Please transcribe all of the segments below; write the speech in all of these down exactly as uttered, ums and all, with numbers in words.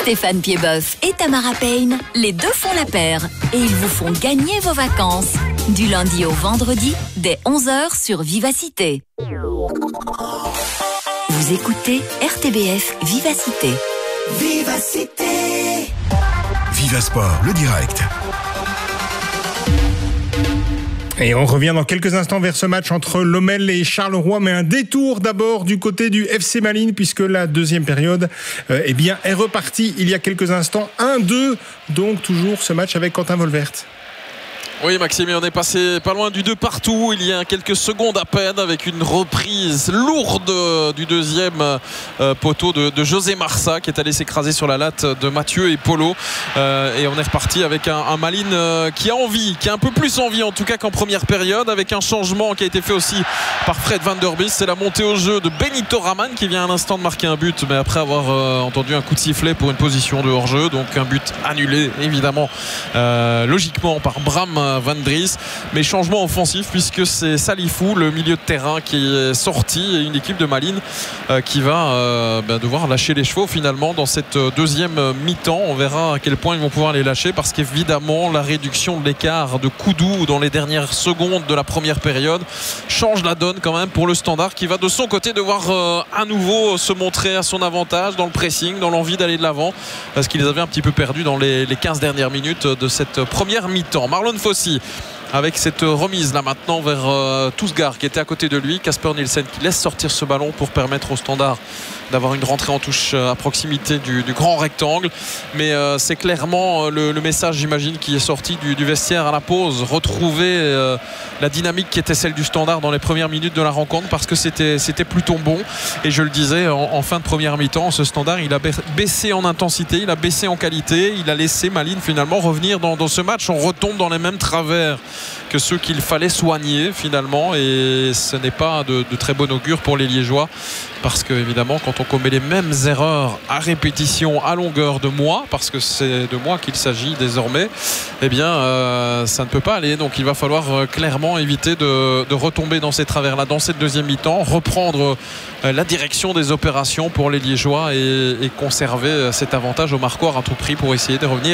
Stéphane Piedboeuf et Tamara Payne, les deux font la paire et ils vous font gagner vos vacances. Du lundi au vendredi, dès onze heures sur Vivacité. Vous écoutez R T B F Vivacité. Vivacité. Vivasport, le direct. Et on revient dans quelques instants vers ce match entre Lommel et Charleroi, mais un détour d'abord du côté du F C Malines, puisque la deuxième période euh, eh bien, est repartie il y a quelques instants. un deux, donc toujours ce match avec Quentin Volvert. Oui, Maxime, on est passé pas loin du deux partout il y a quelques secondes à peine, avec une reprise lourde du deuxième euh, poteau de, de José Marsa qui est allé s'écraser sur la latte de Mathieu et Polo, euh, et on est reparti avec un, un Malines euh, qui a envie, qui a un peu plus envie en tout cas qu'en première période, avec un changement qui a été fait aussi par Fred Van Der Biest. C'est la montée au jeu de Benito Raman qui vient à l'instant de marquer un but, mais après avoir euh, entendu un coup de sifflet pour une position de hors-jeu, donc un but annulé évidemment euh, logiquement par Bram Van Dries. Mais changement offensif puisque c'est Salifou, le milieu de terrain, qui est sorti, et une équipe de Malines euh, qui va euh, ben, devoir lâcher les chevaux finalement dans cette deuxième mi-temps. On verra à quel point ils vont pouvoir les lâcher, parce qu'évidemment la réduction de l'écart de Koudou dans les dernières secondes de la première période change la donne quand même pour le Standard, qui va de son côté devoir euh, à nouveau se montrer à son avantage dans le pressing, dans l'envie d'aller de l'avant, parce qu'ils avaient un petit peu perdu dans les, les quinze dernières minutes de cette première mi-temps. Marlon Fossey avec cette remise là maintenant vers euh, Tousgar qui était à côté de lui. Casper Nielsen qui laisse sortir ce ballon pour permettre au Standard d'avoir une rentrée en touche à proximité du, du grand rectangle. Mais euh, c'est clairement le, le message, j'imagine, qui est sorti du, du vestiaire à la pause. Retrouver euh, la dynamique qui était celle du Standard dans les premières minutes de la rencontre, parce que c'était, c'était plutôt bon. Et je le disais, en, en fin de première mi-temps, ce Standard, il a baissé en intensité, il a baissé en qualité, il a laissé Malines finalement revenir dans, dans ce match. On retombe dans les mêmes travers que ceux qu'il fallait soigner finalement, et ce n'est pas de, de très bon augure pour les Liégeois, parce que évidemment quand on commet les mêmes erreurs à répétition à longueur de mois, parce que c'est de mois qu'il s'agit désormais, eh bien euh, ça ne peut pas aller. Donc il va falloir euh, clairement éviter de, de retomber dans ces travers là dans cette deuxième mi-temps, reprendre euh, la direction des opérations pour les Liégeois, et, et conserver euh, cet avantage au marquoir à tout prix pour essayer de revenir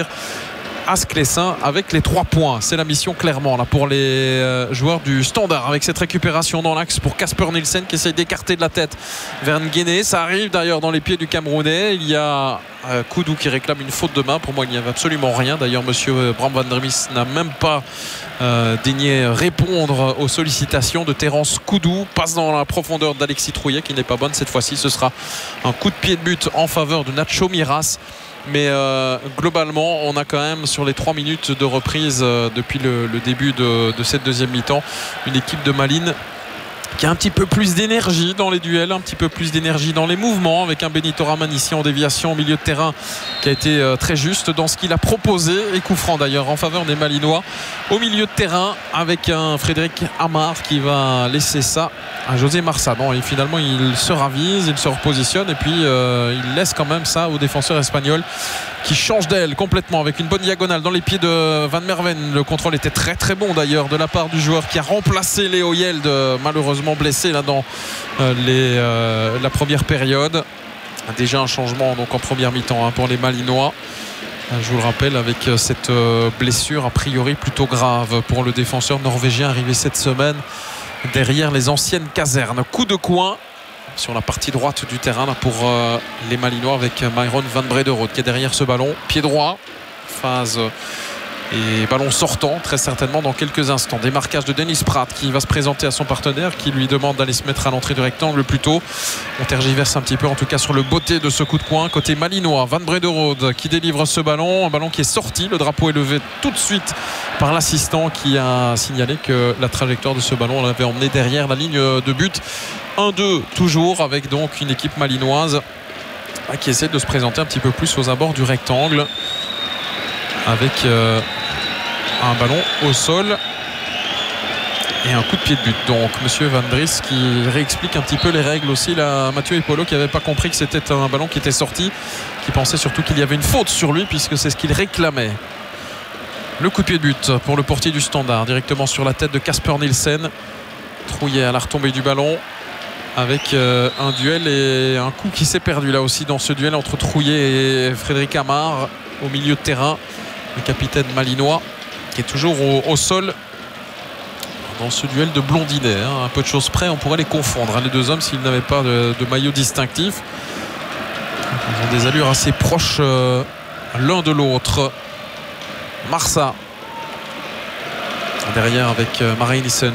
à Sclessin avec les trois points. C'est la mission clairement là pour les euh, joueurs du Standard, avec cette récupération dans l'axe pour Casper Nielsen qui essaye d'écarter de la tête vers Nguéné. Ça arrive d'ailleurs dans les pieds du Camerounais. Il y a euh, Koudou qui réclame une faute de main. Pour moi il n'y avait absolument rien. D'ailleurs monsieur Bram Van Der Biest n'a même pas euh, daigné répondre aux sollicitations de Terence Koudou. Passe dans la profondeur d'Alexis Trouillet qui n'est pas bonne cette fois-ci. Ce sera un coup de pied de but en faveur de Nacho Miras. Mais euh, globalement on a quand même sur les trois minutes de reprise euh, depuis le, le début de, de cette deuxième mi-temps une équipe de Malines qui a un petit peu plus d'énergie dans les duels, un petit peu plus d'énergie dans les mouvements, avec un Benito Raman ici en déviation au milieu de terrain qui a été euh, très juste dans ce qu'il a proposé, et coup franc d'ailleurs en faveur des Malinois au milieu de terrain, avec un Frédéric Amar qui va laisser ça à José Marsa. Bon, et finalement il se ravise, il se repositionne, et puis euh, il laisse quand même ça au défenseur espagnol qui change d'aile complètement, avec une bonne diagonale dans les pieds de Van Merven. Le contrôle était très très bon d'ailleurs de la part du joueur qui a remplacé Léo Yeld, malheureusement blessé là dans euh, les, euh, la première période. Déjà un changement donc en première mi-temps hein, pour les Malinois. Je vous le rappelle, avec cette blessure a priori plutôt grave pour le défenseur norvégien arrivé cette semaine derrière les anciennes casernes. Coup de coin sur la partie droite du terrain là, pour euh, les Malinois, avec Myron Van Brederode qui est derrière ce ballon, pied droit, phase et ballon sortant très certainement dans quelques instants. Démarquage de Denis Pratt qui va se présenter à son partenaire, qui lui demande d'aller se mettre à l'entrée du rectangle plus tôt. On tergiverse un petit peu en tout cas sur le beauté de ce coup de coin côté Malinois. Van Brederode qui délivre ce ballon, un ballon qui est sorti, le drapeau est levé tout de suite par l'assistant qui a signalé que la trajectoire de ce ballon l'avait emmené derrière la ligne de but. un deux toujours, avec donc une équipe malinoise qui essaie de se présenter un petit peu plus aux abords du rectangle, avec euh, un ballon au sol et un coup de pied de but. Donc monsieur Van Dries qui réexplique un petit peu les règles aussi là, Mathieu Epolo qui n'avait pas compris que c'était un ballon qui était sorti, qui pensait surtout qu'il y avait une faute sur lui puisque c'est ce qu'il réclamait. Le coup de pied de but pour le portier du Standard, directement sur la tête de Casper Nielsen. Trouillet à la retombée du ballon. avec euh, un duel et un coup qui s'est perdu là aussi dans ce duel entre Trouillet et Frédéric Amar au milieu de terrain. Le capitaine malinois qui est toujours au, au sol dans ce duel de blondinets. Hein. Un peu de choses près, on pourrait les confondre, hein, les deux hommes, s'ils n'avaient pas de, de maillot distinctif. Ils ont des allures assez proches euh, l'un de l'autre. Marsa derrière avec euh, Mare Nissen.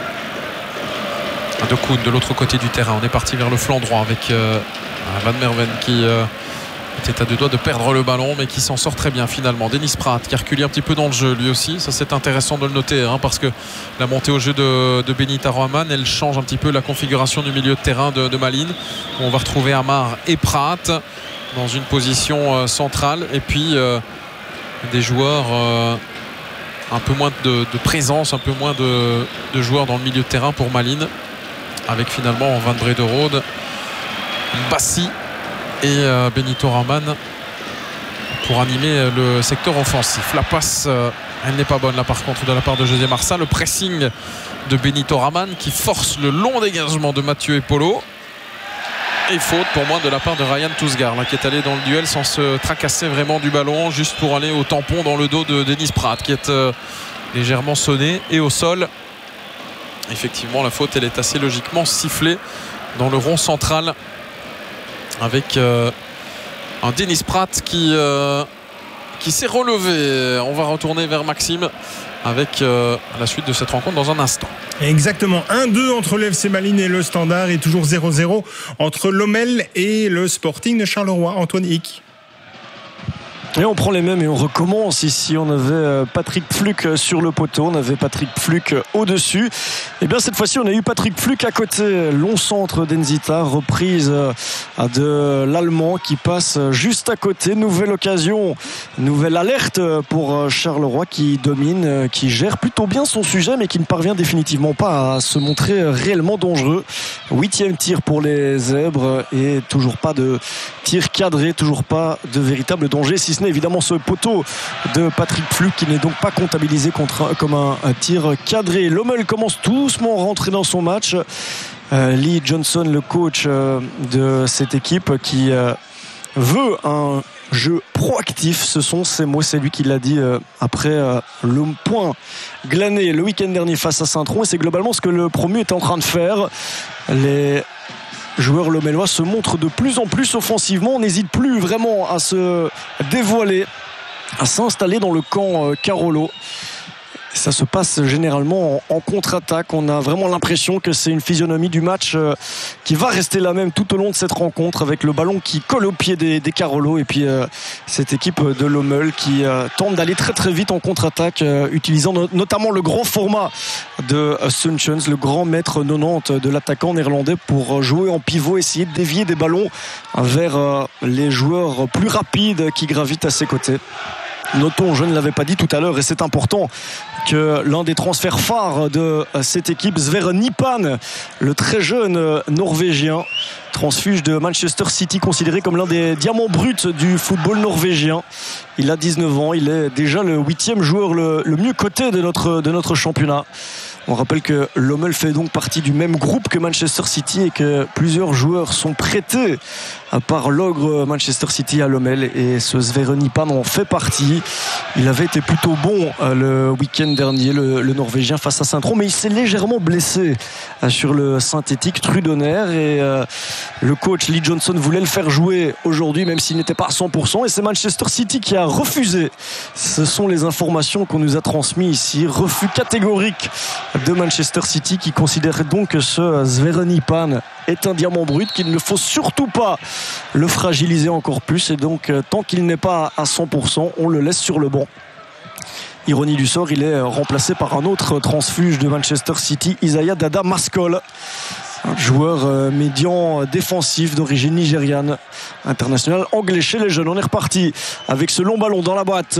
De Koen de l'autre côté du terrain. On est parti vers le flanc droit avec euh, Van Merven qui euh, était à deux doigts de perdre le ballon mais qui s'en sort très bien finalement. Dennis Pratt qui a reculé un petit peu dans le jeu lui aussi. Ça c'est intéressant de le noter hein, parce que la montée au jeu de, de Benita Roman elle change un petit peu la configuration du milieu de terrain de, de Malines. On va retrouver Amar et Pratt dans une position euh, centrale et puis euh, des joueurs euh, un peu moins de, de présence, un peu moins de, de joueurs dans le milieu de terrain pour Malines, avec finalement Van Brederode, Bassi et euh, Benito Raman pour animer le secteur offensif. La passe euh, elle n'est pas bonne là par contre de la part de José Marsa. Le pressing de Benito Raman qui force le long dégagement de Mathieu Epolo. Et faute pour moi de la part de Ryan Tousgar là, qui est allé dans le duel sans se tracasser vraiment du ballon, juste pour aller au tampon dans le dos de Dennis Pratt qui est euh, légèrement sonné et au sol. Effectivement la faute elle est assez logiquement sifflée dans le rond central avec euh, un Dennis Pratt qui, euh, qui s'est relevé. On va retourner vers Maxime avec euh, la suite de cette rencontre dans un instant. Exactement, un deux entre le F C Malines et le Standard et toujours zéro zéro entre Lommel et le Sporting de Charleroi. Antoine Hick. Et on prend les mêmes et on recommence. Ici on avait Patrick Pfluck sur le poteau, on avait Patrick Pfluck au-dessus. Et bien cette fois-ci on a eu Patrick Pfluck à côté. Long centre d'Enzita, reprise de l'Allemand qui passe juste à côté. Nouvelle occasion, nouvelle alerte pour Charleroi qui domine, qui gère plutôt bien son sujet mais qui ne parvient définitivement pas à se montrer réellement dangereux. Huitième tir pour les Zèbres et toujours pas de tir cadré, toujours pas de véritable danger, si ce n'est évidemment ce poteau de Patrick Pfluck qui n'est donc pas comptabilisé contre, comme un, un tir cadré. Lommel commence doucement à rentrer dans son match. Euh, Lee Johnson, le coach euh, de cette équipe qui euh, veut un jeu proactif, ce sont ses mots, c'est lui qui l'a dit euh, après euh, le point glané le week-end dernier face à Saint-Tron, et c'est globalement ce que le promu est en train de faire. Les joueurs lommellois se montrent de plus en plus offensivement, on n'hésite plus vraiment à se dévoiler, à s'installer dans le camp euh, Carolo. Ça se passe généralement en, en contre-attaque. On a vraiment l'impression que c'est une physionomie du match euh, qui va rester la même tout au long de cette rencontre, avec le ballon qui colle au pied des, des Carolo et puis euh, cette équipe de Lommel qui euh, tente d'aller très très vite en contre-attaque, euh, utilisant no- notamment le grand format de euh, Sunchens, le grand maître quatre-vingt-dix de l'attaquant néerlandais, pour jouer en pivot, essayer de dévier des ballons vers euh, les joueurs plus rapides qui gravitent à ses côtés. Notons, je ne l'avais pas dit tout à l'heure et c'est important, que l'un des transferts phares de cette équipe, Sverre Nipan, le très jeune norvégien, transfuge de Manchester City, considéré comme l'un des diamants bruts du football norvégien. Il a dix-neuf ans, il est déjà le huitième joueur le, le mieux coté de notre, de notre championnat. On rappelle que Lommel fait donc partie du même groupe que Manchester City et que plusieurs joueurs sont prêtés par l'ogre Manchester City à Lommel, et ce Sverre Nipan en fait partie. Il avait été plutôt bon le week-end dernier, le, le Norvégien, face à Saint-Tron, mais il s'est légèrement blessé sur le synthétique Trudonner, et euh, le coach Lee Johnson voulait le faire jouer aujourd'hui même s'il n'était pas à cent pour cent, et c'est Manchester City qui a refusé. Ce sont les informations qu'on nous a transmises ici, refus catégorique de Manchester City, qui considère donc que ce Sverre Nipan est un diamant brut, qu'il ne faut surtout pas le fragiliser encore plus, et donc tant qu'il n'est pas à cent pour cent, on le laisse sur le banc. Ironie du sort, il est remplacé par un autre transfuge de Manchester City, Isaiah Dada Maskol, un joueur médian défensif d'origine nigériane, international anglais chez les jeunes. On est reparti avec ce long ballon dans la boîte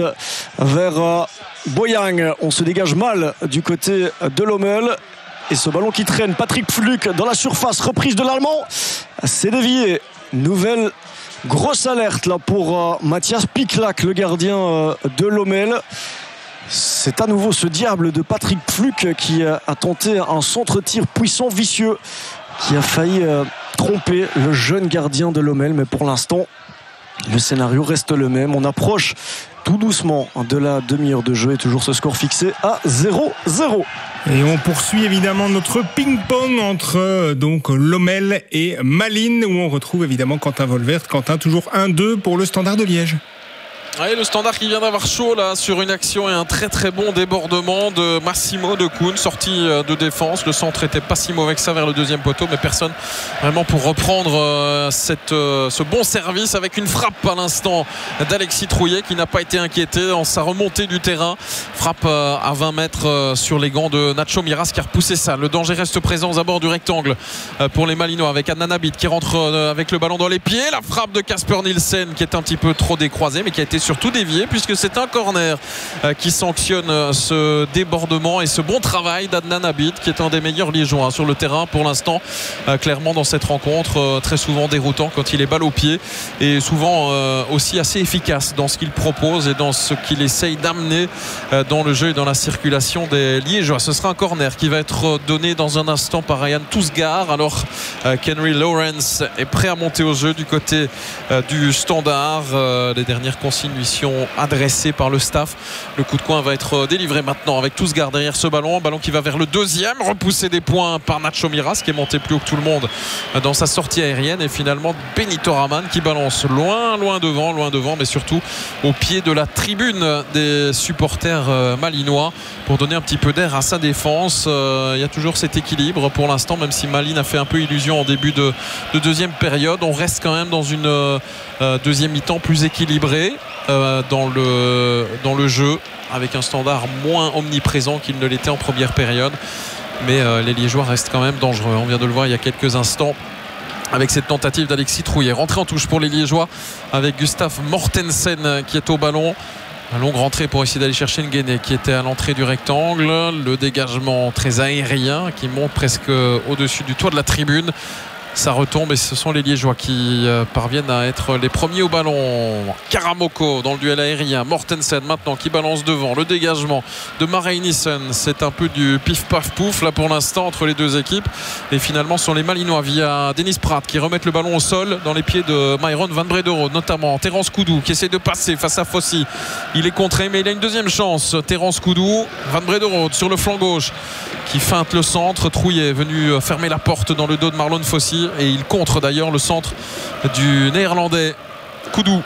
vers Boyang. On se dégage mal du côté de Lommel, et ce ballon qui traîne, Patrick Pfluck dans la surface, reprise de l'Allemand, c'est dévié. Nouvelle grosse alerte là pour euh, Mathias Piklak, le gardien euh, de Lommel. C'est à nouveau ce diable de Patrick Pfluck qui a tenté un centre-tir puissant, vicieux, qui a failli euh, tromper le jeune gardien de Lommel, mais pour l'instant le scénario reste le même. On approche tout doucement de la demi-heure de jeu et toujours ce score fixé à zéro zéro. Et on poursuit évidemment notre ping-pong entre euh, donc Lommel et Malines, où on retrouve évidemment Quentin Volvert. Quentin, toujours un deux pour le Standard de Liège. Ouais, le Standard qui vient d'avoir chaud là sur une action et un très très bon débordement de Massimo de Kuhn, sortie de défense. Le centre était pas si mauvais que ça vers le deuxième poteau, mais personne vraiment pour reprendre euh, cette, euh, ce bon service avec une frappe à l'instant d'Alexis Trouillet qui n'a pas été inquiété dans sa remontée du terrain. Frappe euh, à vingt mètres euh, sur les gants de Nacho Miras qui a repoussé ça. Le danger reste présent aux abords du rectangle euh, pour les Malinois avec Adnan Abid qui rentre euh, avec le ballon dans les pieds. La frappe de Casper Nielsen qui est un petit peu trop décroisée mais qui a été surtout dévié puisque c'est un corner euh, qui sanctionne euh, ce débordement et ce bon travail d'Adnan Abid qui est un des meilleurs Liégeois hein, sur le terrain pour l'instant euh, clairement dans cette rencontre euh, très souvent déroutant quand il est balle au pied et souvent euh, aussi assez efficace dans ce qu'il propose et dans ce qu'il essaye d'amener euh, dans le jeu et dans la circulation des Liégeois. Ce sera un corner qui va être donné dans un instant par Ryan Tousgar alors euh, qu'Henry Lawrence est prêt à monter au jeu du côté euh, du Standard. Euh, les dernières consignes lui sont adressée par le staff. Le coup de coin va être délivré maintenant avec Tousgar derrière ce ballon, ballon qui va vers le deuxième, repoussé des points par Nacho Miras qui est monté plus haut que tout le monde dans sa sortie aérienne et finalement Benito Raman qui balance loin loin devant, loin devant mais surtout au pied de la tribune des supporters malinois pour donner un petit peu d'air à sa défense. Il y a toujours cet équilibre pour l'instant même si Malines a fait un peu illusion en début de, de deuxième période. On reste quand même dans une euh, deuxième mi-temps plus équilibrée Euh, dans, le, dans le jeu avec un Standard moins omniprésent qu'il ne l'était en première période mais euh, les Liégeois restent quand même dangereux. On vient de le voir il y a quelques instants avec cette tentative d'Alexis Trouillet. Rentrée en touche pour les Liégeois avec Gustave Mortensen qui est au ballon. Une longue rentrée pour essayer d'aller chercher Nguéné qui était à l'entrée du rectangle. Le dégagement très aérien qui monte presque au-dessus du toit de la tribune. Ça retombe et ce sont les Liégeois qui euh, parviennent à être les premiers au ballon. Karamoko dans le duel aérien. Mortensen maintenant qui balance devant. Le dégagement de Marey Nissen. C'est un peu du pif paf pouf là pour l'instant entre les deux équipes. Et finalement ce sont les Malinois via Denis Pratt qui remettent le ballon au sol dans les pieds de Myron Van Brederode notamment. Terence Koudou qui essaie de passer face à Fossi. Il est contré mais il a une deuxième chance. Terence Koudou, Van Brederode sur le flanc gauche qui feinte le centre. Trouillet est venu fermer la porte dans le dos de Marlon Fossi. Et il contre d'ailleurs le centre du néerlandais Koudou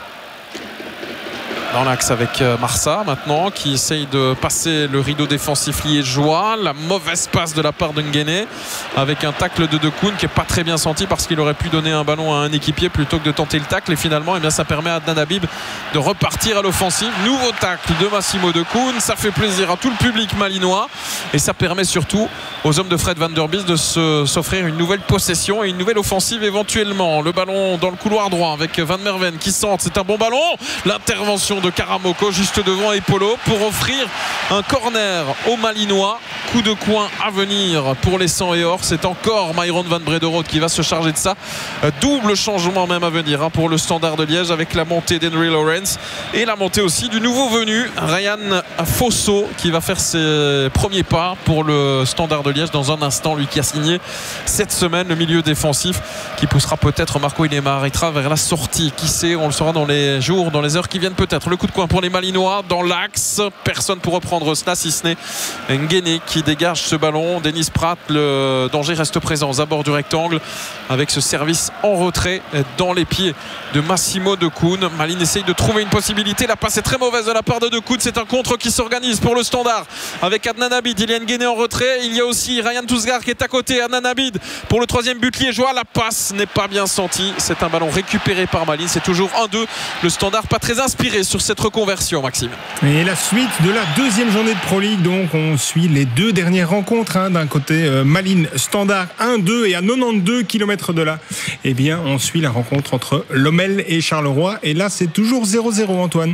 dans l'axe avec Marsa maintenant qui essaye de passer le rideau défensif liégeois. La mauvaise passe de la part de Nguéné avec un tacle de De Koon qui n'est pas très bien senti parce qu'il aurait pu donner un ballon à un équipier plutôt que de tenter le tacle et finalement eh bien, ça permet à Adnan Abib de repartir à l'offensive. Nouveau tacle de Massimo De Koon, ça fait plaisir à tout le public malinois et ça permet surtout aux hommes de Fred Van Der Bies de se, s'offrir une nouvelle possession et une nouvelle offensive éventuellement. Le ballon dans le couloir droit avec Van Merven qui centre, c'est un bon ballon. L'intervention de Karamoko juste devant Epolo pour offrir un corner aux Malinois. Coup de coin à venir pour les cent et or. C'est encore Myron Van Brederode qui va se charger de ça. Double changement même à venir hein, pour le Standard de Liège avec la montée d'Henry Lawrence et la montée aussi du nouveau venu Ryan Fosso qui va faire ses premiers pas pour le Standard de Liège dans un instant. Lui qui a signé cette semaine le milieu défensif qui poussera peut-être Marco Inemaritra vers la sortie. Qui sait, on le saura dans les jours, dans les heures qui viennent peut-être. Le coup de coin pour les Malinois dans l'axe. Personne pour reprendre cela si ce n'est Nguéné qui dégage ce ballon. Denis Pratt, le danger reste présent aux abords du rectangle avec ce service en retrait dans les pieds de Massimo De Koon. Malines essaye de trouver une possibilité. La passe est très mauvaise de la part de De Koon. C'est un contre qui s'organise pour le Standard avec Adnan Abid. Il y a Nguéné en retrait. Il y a aussi Ryan Tousgar qui est à côté. Adnan Abid pour le troisième but liégeois. La passe n'est pas bien sentie. C'est un ballon récupéré par Malines. C'est toujours un deux. Le Standard pas très inspiré sur cette reconversion, Maxime. Et la suite de la deuxième journée de Pro League, donc on suit les deux dernières rencontres hein, d'un côté euh, Malines Standard un deux et à quatre-vingt-douze kilomètres de là eh bien on suit la rencontre entre Lommel et Charleroi et là c'est toujours zéro zéro Antoine.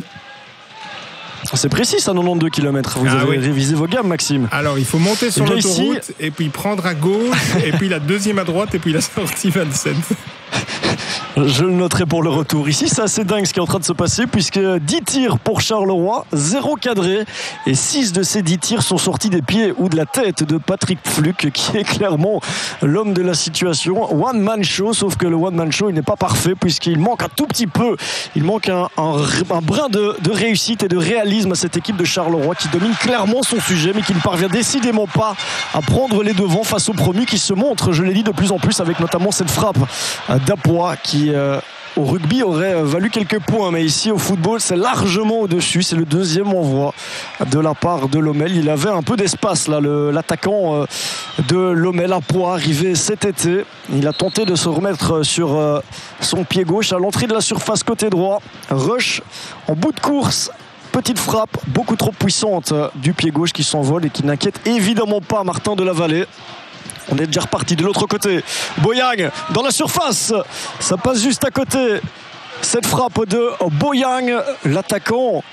C'est précis ça, quatre-vingt-douze kilomètres. Vous ah avez oui. révisé vos gammes, Maxime. Alors il faut monter sur l'autoroute ici... et puis prendre à gauche et puis la deuxième à droite et puis la sortie vingt-sept. Je le noterai pour le retour. Ici, c'est assez dingue ce qui est en train de se passer puisque dix tirs pour Charleroi, zéro cadré et six de ces dix tirs sont sortis des pieds ou de la tête de Patrick Fluck qui est clairement l'homme de la situation. One man show, sauf que le one man show il n'est pas parfait puisqu'il manque un tout petit peu, il manque un, un, un brin de, de réussite et de réalisme à cette équipe de Charleroi qui domine clairement son sujet mais qui ne parvient décidément pas à prendre les devants face au promu qui se montre, je l'ai dit, de plus en plus avec notamment cette frappe d'Apois qui Euh, au rugby aurait valu quelques points, mais ici au football c'est largement au-dessus. C'est le deuxième envoi de la part de Lommel. Il avait un peu d'espace là, le, l'attaquant euh, de Lommel, Apois, arrivé cet été. Il a tenté de se remettre sur euh, son pied gauche à l'entrée de la surface côté droit. Rush en bout de course. Petite frappe beaucoup trop puissante du pied gauche qui s'envole et qui n'inquiète évidemment pas Martin de la Vallée. On est déjà reparti de l'autre côté. Boyang dans la surface. Ça passe juste à côté. Cette frappe de Boyang, l'attaquant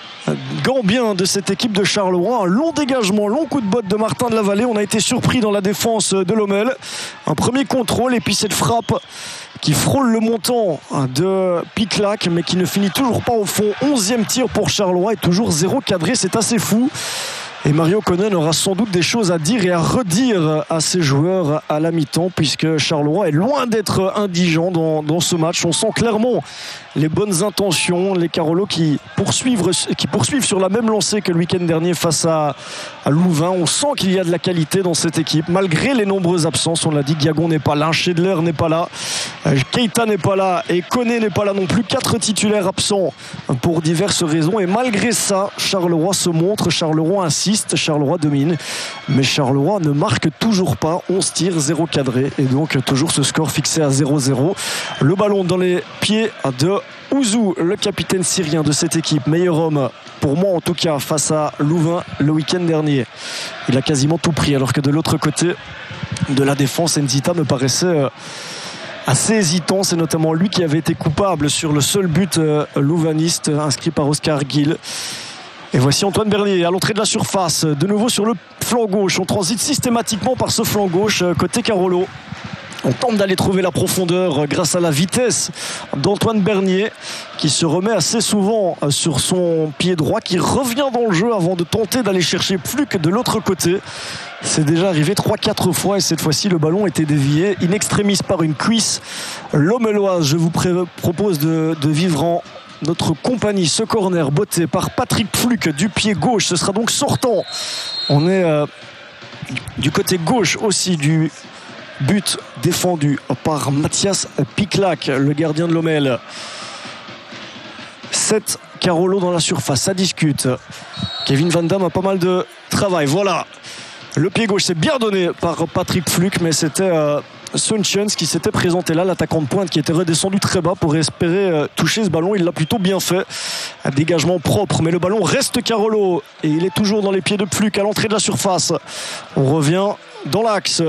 gambien de cette équipe de Charleroi. Un long dégagement, long coup de botte de Martin de la Vallée. On a été surpris dans la défense de Lommel. Un premier contrôle et puis cette frappe qui frôle le montant de Piclac mais qui ne finit toujours pas au fond. onzième tir pour Charleroi et toujours zéro cadré. C'est assez fou. Et Mario Konen aura sans doute des choses à dire et à redire à ses joueurs à la mi-temps puisque Charleroi est loin d'être indigent dans, dans ce match. On sent clairement les bonnes intentions, les Carolo qui poursuivent, qui poursuivent sur la même lancée que le week-end dernier face à, à Louvain. On sent qu'il y a de la qualité dans cette équipe malgré les nombreuses absences. On l'a dit, Guiagon n'est pas là, Schedler n'est pas là, Keita n'est pas là et Koné n'est pas là non plus. Quatre titulaires absents pour diverses raisons et malgré ça Charleroi se montre, Charleroi insiste, Charleroi domine mais Charleroi ne marque toujours pas. onze tirs, zéro cadré et donc toujours ce score fixé à zéro zéro. Le ballon dans les pieds de Ouzou, le capitaine syrien de cette équipe, meilleur homme pour moi en tout cas face à Louvain le week-end dernier. Il a quasiment tout pris alors que de l'autre côté de la défense Nzita me paraissait assez hésitant. C'est notamment lui qui avait été coupable sur le seul but louvaniste inscrit par Oscar Gill. Et voici Antoine Bernier à l'entrée de la surface, de nouveau sur le flanc gauche. On transite systématiquement par ce flanc gauche côté Carolo. On tente d'aller trouver la profondeur grâce à la vitesse d'Antoine Bernier qui se remet assez souvent sur son pied droit, qui revient dans le jeu avant de tenter d'aller chercher plus que de l'autre côté. C'est déjà arrivé trois quatre fois et cette fois-ci le ballon était dévié in extremis par une cuisse lommeloise. Je vous pré- propose de, de vivre en notre compagnie ce corner botté par Patrick Fluck du pied gauche. Ce sera donc sortant. On est euh, du côté gauche aussi du but défendu par Mathias Piclac, le gardien de Lommel. sept Carolo dans la surface, ça discute. Kevin Van Damme a pas mal de travail. Voilà, le pied gauche c'est bien donné par Patrick Fluck, mais c'était euh, Sun Chens qui s'était présenté là, l'attaquant de pointe qui était redescendu très bas pour espérer euh, toucher ce ballon. Il l'a plutôt bien fait, un dégagement propre, mais le ballon reste Carolo et il est toujours dans les pieds de Fluck à l'entrée de la surface. On revient dans l'axe.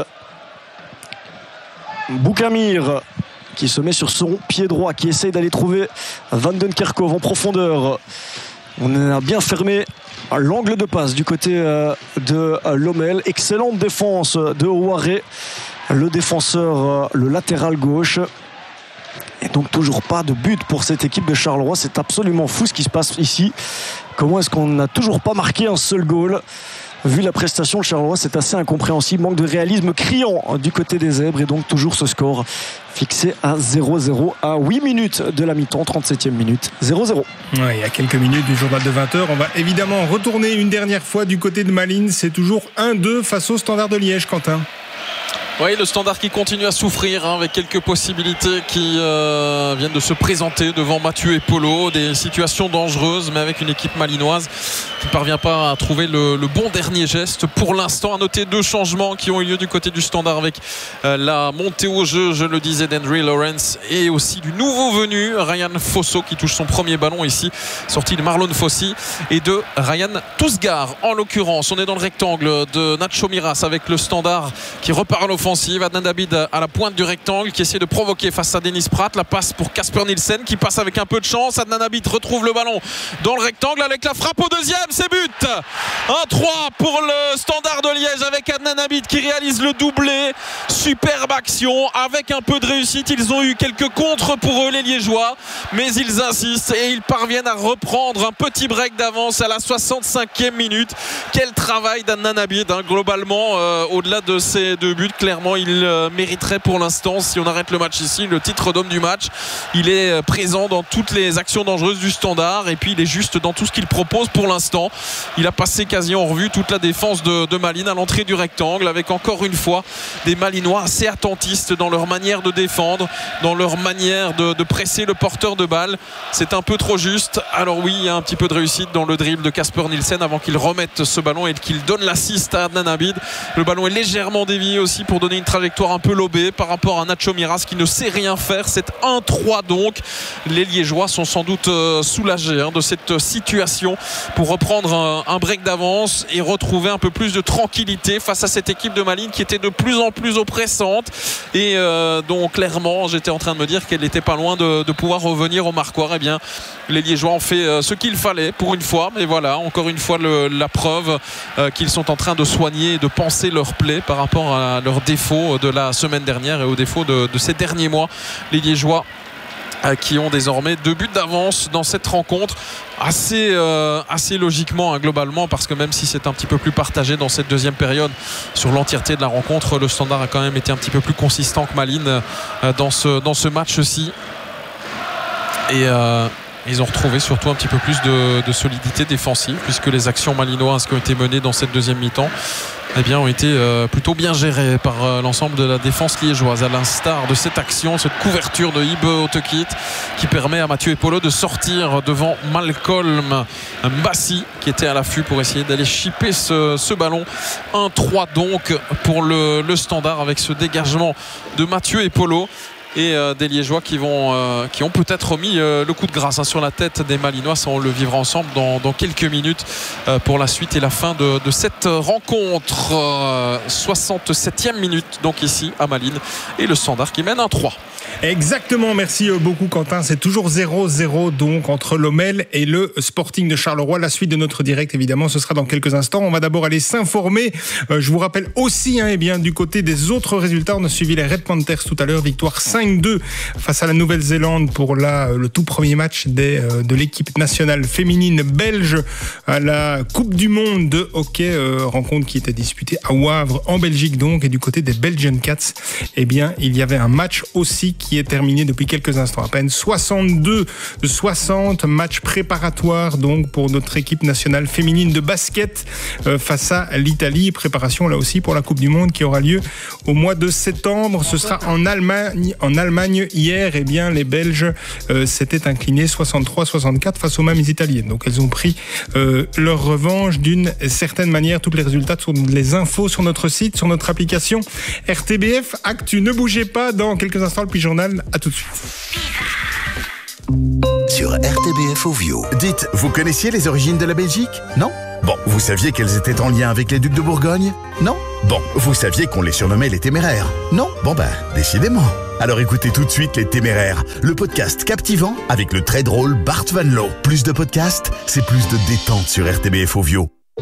Boukamir qui se met sur son pied droit, qui essaye d'aller trouver Van den Kerkhoff en profondeur. On a bien fermé l'angle de passe du côté de Lommel. Excellente défense de Ouaré, le défenseur, le latéral gauche. Et donc toujours pas de but pour cette équipe de Charleroi. C'est absolument fou ce qui se passe ici. Comment est-ce qu'on n'a toujours pas marqué un seul goal ? Vu la prestation de Charleroi, c'est assez incompréhensible. Manque de réalisme criant du côté des Zèbres et donc toujours ce score fixé à zéro zéro à huit minutes de la mi-temps, trente-septième minute, zéro zéro. Ouais, il y a quelques minutes du journal de vingt heures. On va évidemment retourner une dernière fois du côté de Malines. C'est toujours un deux face au Standard de Liège, Quentin. Oui, le Standard qui continue à souffrir hein, avec quelques possibilités qui euh, viennent de se présenter devant Mathieu et Polo, des situations dangereuses mais avec une équipe malinoise qui ne parvient pas à trouver le, le bon dernier geste pour l'instant. À noter deux changements qui ont eu lieu du côté du Standard avec euh, la montée au jeu, je le disais, d'Henry Lawrence et aussi du nouveau venu Ryan Fosso qui touche son premier ballon ici, sorti de Marlon Fossi et de Ryan Tousgar en l'occurrence. On est dans le rectangle de Nacho Miras avec le Standard qui repart à l'offensive offensive. Adnan Habib à la pointe du rectangle qui essaie de provoquer face à Dennis Pratt. La passe pour Casper Nielsen qui passe avec un peu de chance. Adnan Habib retrouve le ballon dans le rectangle avec la frappe au deuxième. C'est but. un trois pour le Standard de Liège avec Adnan Habib qui réalise le doublé. Superbe action avec un peu de réussite. Ils ont eu quelques contres pour eux les Liégeois, mais ils insistent et ils parviennent à reprendre un petit break d'avance à la soixante-cinquième minute. Quel travail d'Adnan Habib, hein, globalement, euh, au-delà de ces deux buts, clairement il euh, mériterait pour l'instant, si on arrête le match ici, le titre d'homme du match. Il est euh, présent dans toutes les actions dangereuses du Standard et puis il est juste dans tout ce qu'il propose pour l'instant. Il a passé quasi en revue toute la défense de, de Malines à l'entrée du rectangle, avec encore une fois des Malinois assez attentistes dans leur manière de défendre, dans leur manière de, de presser le porteur de balle. C'est un peu trop juste. Alors oui, il y a un petit peu de réussite dans le dribble de Casper Nielsen avant qu'il remette ce ballon et qu'il donne l'assist à Adnan Habib. Le ballon est légèrement dévié aussi pour donner une trajectoire un peu lobée par rapport à Nacho Miras qui ne sait rien faire. C'est un trois donc. Les Liégeois sont sans doute soulagés hein, de cette situation pour reprendre un, un break d'avance et retrouver un peu plus de tranquillité face à cette équipe de Malines qui était de plus en plus oppressante et euh, donc clairement j'étais en train de me dire qu'elle n'était pas loin de, de pouvoir revenir au marquoir. Eh bien les Liégeois ont fait euh, ce qu'il fallait pour une fois, mais voilà encore une fois le, la preuve euh, qu'ils sont en train de soigner et de penser leur plaie par rapport à leurs défauts de la semaine dernière et aux défauts de, de ces derniers mois. Les Liégeois qui ont désormais deux buts d'avance dans cette rencontre assez, euh, assez logiquement hein, globalement, parce que même si c'est un petit peu plus partagé dans cette deuxième période sur l'entièreté de la rencontre, le Standard a quand même été un petit peu plus consistant que Malines euh, dans ce, dans ce match-ci et euh, ils ont retrouvé surtout un petit peu plus de, de solidité défensive puisque les actions malinoises qui ont été menées dans cette deuxième mi-temps eh bien, ont été euh, plutôt bien gérées par euh, l'ensemble de la défense liégeoise, à l'instar de cette action, cette couverture de Ibe Otekit qui permet à Mathieu Epolo de sortir devant Malcolm Mbassi qui était à l'affût pour essayer d'aller chipper ce, ce ballon. un trois donc pour le, le Standard avec ce dégagement de Mathieu Epolo. Et euh, des Liégeois qui, vont, euh, qui ont peut-être remis euh, le coup de grâce hein, sur la tête des Malinois. Ça, on le vivra ensemble dans, dans quelques minutes euh, pour la suite et la fin de, de cette rencontre. Euh, soixante-septième minute donc ici à Malines et le Standard qui mène un trois. Exactement, merci beaucoup Quentin. C'est toujours zéro zéro donc entre l'Omel et le Sporting de Charleroi. La suite de notre direct évidemment ce sera dans quelques instants. On va d'abord aller s'informer. Euh, je vous rappelle aussi hein, eh bien, du côté des autres résultats, on a suivi les Red Panthers tout à l'heure, victoire cinq deux face à la Nouvelle-Zélande pour la, le tout premier match des, euh, de l'équipe nationale féminine belge à la Coupe du Monde de hockey, euh, rencontre qui était disputée à Wavre en Belgique donc. Et du côté des Belgian Cats, eh bien, il y avait un match aussi qui est terminé depuis quelques instants à peine. soixante-deux soixante matchs préparatoires donc pour notre équipe nationale féminine de basket euh, face à l'Italie. Préparation là aussi pour la Coupe du Monde qui aura lieu au mois de septembre. Ce sera en Allemagne. En Allemagne hier, eh bien les Belges euh, s'étaient inclinés soixante-trois soixante-quatre face aux mêmes Italiennes. Donc elles ont pris euh, leur revanche d'une certaine manière. Tous les résultats sont les infos sur notre site, sur notre application R T B F Actu. Ne bougez pas, dans quelques instants le Pigeon Journal, à tout de suite. Sur R T B F Ovio. Dites, vous connaissiez les origines de la Belgique? Non? Bon, vous saviez qu'elles étaient en lien avec les ducs de Bourgogne? Non? Bon, vous saviez qu'on les surnommait les Téméraires? Non? Bon ben, décidément. Alors écoutez tout de suite Les Téméraires, le podcast captivant avec le très drôle Bart Van Loo. Plus de podcasts, c'est plus de détente sur R T B F Ovio.